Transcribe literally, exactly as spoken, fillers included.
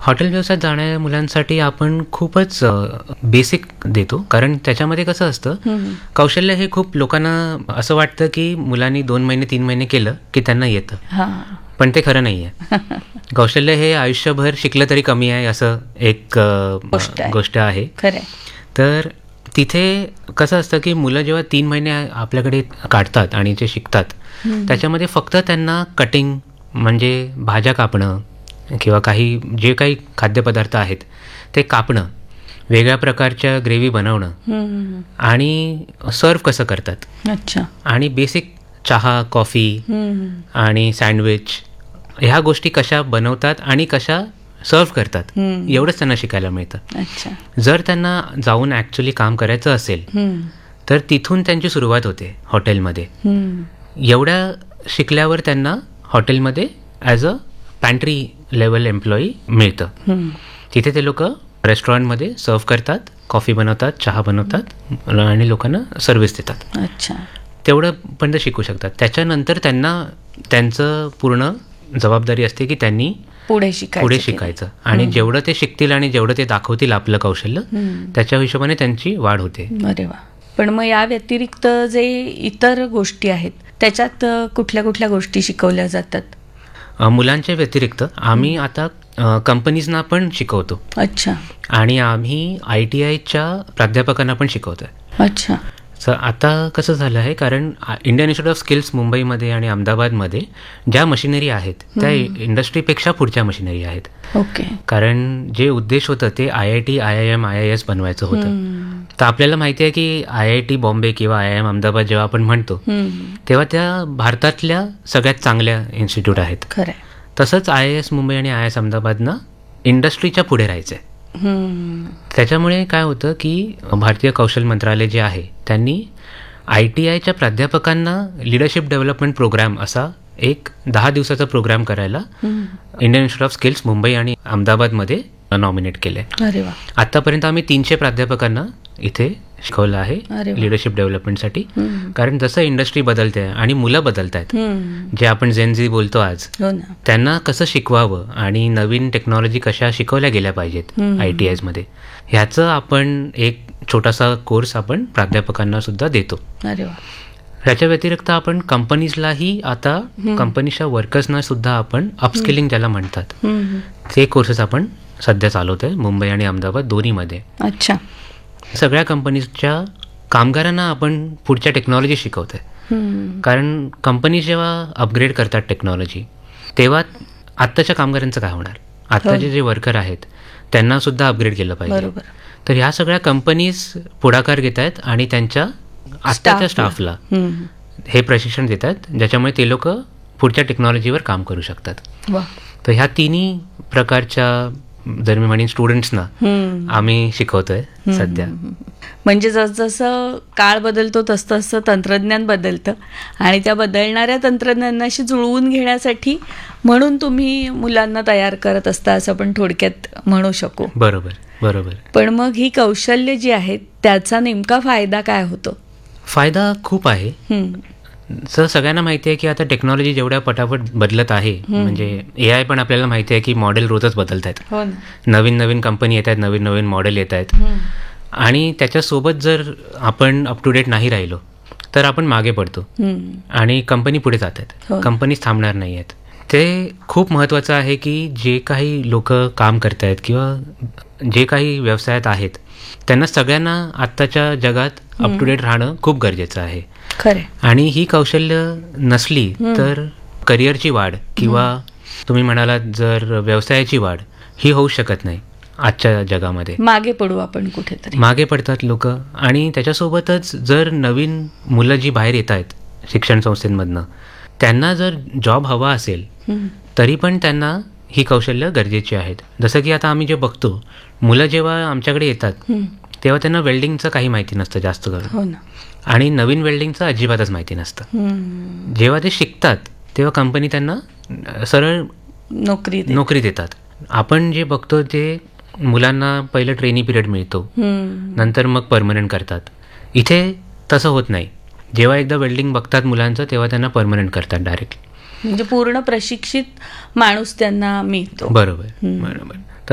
Hotel व्यवसायात जाणाऱ्या मुलांसाठी आपण खूपच बेसिक देतो, कारण त्याच्यामध्ये कसं असतं, कौशल्य हे खूप लोकांना असं वाटतं की मुलांनी दोन महिने तीन महिने केलं की त्यांना येतं, पण ते खरं नाही आहे. कौशल्य हे आयुष्यभर शिकलं तरी कमी आहे असं एक गोष्ट आहे. तर तिथे कसं असतं की मुलं जेव्हा तीन महिने आपल्याकडे काढतात आणि जे शिकतात त्याच्यामध्ये फक्त त्यांना कटिंग म्हणजे भाज्या कापणं किंवा काही जे काही खाद्यपदार्थ आहेत ते कापणं, वेगळ्या प्रकारच्या ग्रेव्ही बनवणं आणि सर्व कसं करतात, अच्छा, आणि बेसिक चहा, कॉफी आणि सँडविच ह्या गोष्टी कशा बनवतात आणि कशा सर्व करतात एवढंच त्यांना शिकायला मिळतं. जर त्यांना जाऊन ॲक्च्युली काम करायचं असेल तर तिथून त्यांची सुरुवात होते हॉटेलमध्ये. एवढ्या शिकल्यावर त्यांना हॉटेलमध्ये as a pantry level employee मिळतं. तिथे ते लोक रेस्टॉरंटमध्ये सर्व करतात, कॉफी बनवतात, चहा बनवतात आणि लोकांना सर्व्हिस देतात. अच्छा, तेवढं पण ते शिकू शकतात. त्याच्यानंतर त्यांना त्यांचं पूर्ण जबाबदारी असते की त्यांनी पुढे शिकायचं पुढे शिकायचं आणि जेवढं ते शिकतील आणि जेवढं ते दाखवतील आपलं कौशल्य त्याच्या हिशोबाने त्यांची वाढ होते. अरे वा. पण मग या व्यतिरिक्त जे इतर गोष्टी आहेत त्याच्यात कुठल्या कुठल्या गोष्टी शिकवल्या जातात? मुलांच्या व्यतिरिक्त आम्ही आता कंपनीजना पण शिकवतो. अच्छा. आणि आम्ही आय टी आयच्या प्राध्यापकांना पण शिकवतोय. अच्छा. तर आता कसं झालं आहे, कारण इंडियन इन्स्टिट्यूट ऑफ स्किल्स मुंबईमध्ये आणि अहमदाबादमध्ये ज्या मशिनरी आहेत त्या इंडस्ट्रीपेक्षा पुढच्या मशिनरी आहेत. ओके. कारण जे उद्देश होतं ते I I T, I I am, I I S बनवायचं होतं. तर आपल्याला माहिती आहे की आय आय टी बॉम्बे किंवा आय आय एम अहमदाबाद जेव्हा आपण म्हणतो तेव्हा त्या भारतातल्या सगळ्यात चांगल्या इन्स्टिट्यूट आहेत. खरं. तसंच आय आय एस मुंबई आणि आय आय एस अहमदाबादनं इंडस्ट्रीच्या पुढे राहायचं आहे. त्याच्यामुळे काय होतं की भारतीय कौशल मंत्रालय जे आहे त्यांनी आय टी आयच्या प्राध्यापकांना लिडरशिप डेव्हलपमेंट प्रोग्राम असा एक दहा दिवसाचा प्रोग्राम करायला Indian institute of skills Mumbai आणि अहमदाबादमध्ये नॉमिनेट केले. आतापर्यंत आम्ही तीनशे प्राध्यापकांना इथे शिकवलं आहे लिडरशिप डेव्हलपमेंटसाठी. कारण जसं इंडस्ट्री बदलते आणि मुलं बदलत आहेत, जे आपण जेनझी बोलतो आज, त्यांना कसं शिकवावं आणि नवीन टेक्नॉलॉजी कशा शिकवल्या गेल्या पाहिजेत आय टी आयज मध्ये, ह्याचं आपण एक छोटासा कोर्स आपण प्राध्यापकांना सुद्धा देतो. ह्याच्या व्यतिरिक्त आपण कंपनीजलाही आता कंपनीच्या वर्कर्सना सुद्धा आपण अपस्किलिंग ज्याला म्हणतात ते कोर्सेस आपण सध्या चालवतोय मुंबई आणि अहमदाबाद दोन्हीमध्ये. अच्छा. सगळ्या कंपनीजच्या कामगारांना आपण पुढच्या टेक्नॉलॉजी शिकवतोय. कारण कंपनी जेव्हा अपग्रेड करतात टेक्नॉलॉजी तेव्हा आत्ताच्या कामगारांचं काय होणार, आत्ताचे जे वर्कर आहेत त्यांना सुद्धा अपग्रेड केलं पाहिजे. तर ह्या सगळ्या कंपनीज पुढाकार घेत आहेत आणि त्यांच्या आत्ताच्या स्टाफला हे प्रशिक्षण देत आहेत ज्याच्यामुळे ते लोक पुढच्या टेक्नॉलॉजीवर काम करू शकतात. तर ह्या तिन्ही प्रकारच्या जर मी म्हणेन स्टुडंट्सना आम्ही शिकवतोय सध्या. म्हणजे जसजसं काळ बदलतो तसतसं तंत्रज्ञान बदलतं आणि त्या बदलणाऱ्या तंत्रज्ञानाशी जुळवून घेण्यासाठी म्हणून तुम्ही मुलांना तयार करत असता असं आपण थोडक्यात म्हणू शकू. बरोबर बरोबर. पण मग ही कौशल्य जी आहेत त्याचा नेमका फायदा काय होतो? फायदा खूप आहे. सर सगळ्यांना माहिती आहे की आता टेक्नॉलॉजी जेवढ्या पटापट बदलत आहे, म्हणजे ए आय पण आपल्याला माहिती आहे की मॉडेल रोजच बदलत आहेत. नवीन नवीन कंपनी येत आहेत, नवीन नवीन मॉडेल येत आहेत आणि त्याच्यासोबत जर आपण अप टू डेट नाही राहिलो तर आपण मागे पडतो आणि कंपनी पुढे जात आहेत, कंपनीज थांबणार नाही आहेत. ते खूप महत्त्वाचं आहे की जे काही लोक काम करत आहेत किंवा जे काही व्यवसायात आहेत त्यांना सगळ्यांना आत्ताच्या जगात अप टू डेट राहणं खूप गरजेचं आहे. खरं. आणि ही कौशल्य नसली तर करिअरची वाढ किंवा तुम्ही म्हणालात जर व्यवसायाची वाढ ही होऊ शकत नाही. आजच्या जगामध्ये मागे पडू आपण, कुठेतरी मागे पडतात लोक. आणि त्याच्यासोबतच जर नवीन मुलं जी बाहेर येत आहेत शिक्षण संस्थेमधनं त्यांना जर जॉब हवा असेल तरी पण त्यांना ही कौशल्य गरजेची आहेत. जसं की आता आम्ही जे बघतो मुलं जेव्हा आमच्याकडे येतात तेव्हा त्यांना वेल्डिंगचं काही माहिती नसतं जास्त करून आणि नवीन वेल्डिंगचं अजिबातच माहिती नसतं. जेव्हा ते शिकतात तेव्हा कंपनी त्यांना सरळ नोकरी नोकरी देतात. आपण जे बघतो ते मुलांना पहिलं ट्रेनी पिरियड मिळतो, नंतर मग परमनंट करतात. इथे तसं होत नाही. जेव्हा एकदा वेल्डिंग बघतात मुलांचं तेव्हा त्यांना परमनंट करतात डायरेक्टली. म्हणजे पूर्ण प्रशिक्षित माणूस त्यांना मिळतो. बरोबर बरोबर.